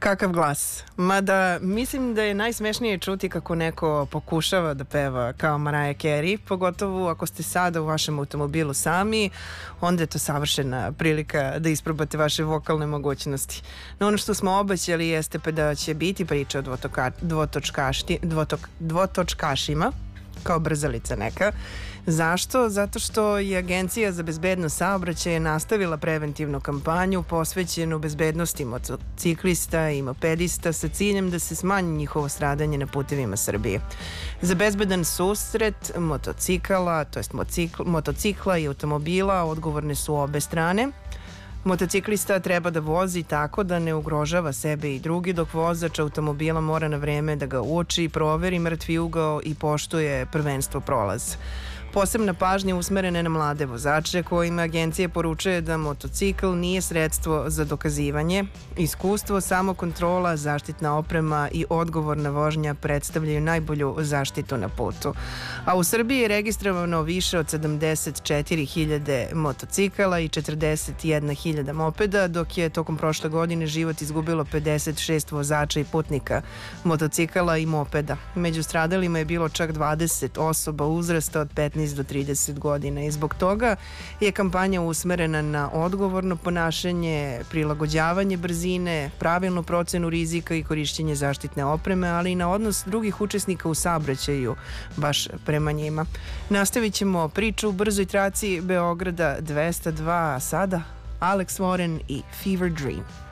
Kakav glas. Mada mislim da je najsmešnije čuti kako neko pokušava da peva kao Mariah Carey, pogotovo ako ste sada u vašem automobilu sami, onda je to savršena prilika da isprobate vaše vokalne mogućnosti. No ono što smo obećali jeste pa da će biti priča o dvotočkašima, kao brzalica neka. Zašto? Zato što je Agencija za bezbednost saobraćaja nastavila preventivnu kampanju posvećenu bezbednosti motociklista i mopedista sa ciljem da se smanji njihovo stradanje na putevima Srbije. Za bezbedan susret motocikala, to jest motocikla i automobila odgovorne su obe strane. Motociklista treba da vozi tako da ne ugrožava sebe i drugi, dok vozač automobila mora na vreme da ga uoči, proveri mrtvi ugao i poštuje prvenstvo prolaz. Posebna pažnja usmerena na mlade vozače kojima agencija poručuje da motocikl nije sredstvo za dokazivanje. Iskustvo, samokontrola, zaštitna oprema i odgovorna vožnja predstavljaju najbolju zaštitu na putu. A u Srbiji je registrovano više od 74.000 motocikala i 41.000 mopeda, dok je tokom prošle godine život izgubilo 56 vozača i putnika motocikala i mopeda. Među stradalima je bilo čak 20 osoba uzrasta od 15 do 30 godina i zbog toga je kampanja usmerena na odgovorno ponašanje, prilagođavanje brzine, pravilnu procenu rizika i korišćenje zaštitne opreme, ali i na odnos drugih učesnika u saobraćaju baš prema njima. Nastavit ćemo priču u brzoj traci Beograda 202, a sada Alex Warren i Fever Dream.